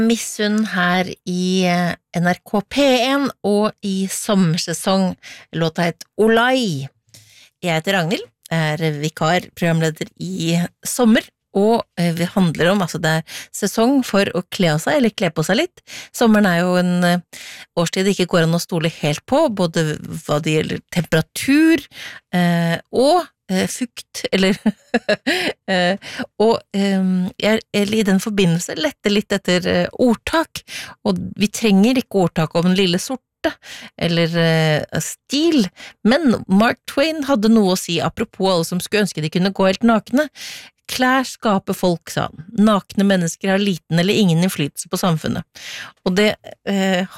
Missunn her i NRK P1 og i sommersesong. Låta het Olai. Jeg heter Ragnhild, er vikar programleder i sommer, og det handler om, det sesong for å kle av seg, eller kle på seg litt. Sommeren jo en årstid det ikke går an å stole helt på, både hva det gjelder temperatur og fukt, eller og jeg i den forbindelse lette litt etter ordtak, og vi trenger ikke ordtak om den lille sorte, eller stil, men Mark Twain hadde noe å si apropos alle som skulle ønske de kunne gå helt nakne. Klær skaper folk, sa han. Nakne mennesker har liten eller ingen innflytelse på samfunnet. Og det